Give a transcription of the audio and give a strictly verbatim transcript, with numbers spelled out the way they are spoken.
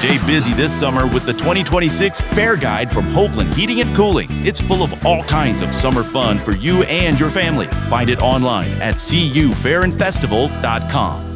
Stay busy this summer with the twenty twenty-six Fair Guide from Hoagland Heating and Cooling. It's full of all kinds of summer fun for you and your family. Find it online at c u fair and festival dot com.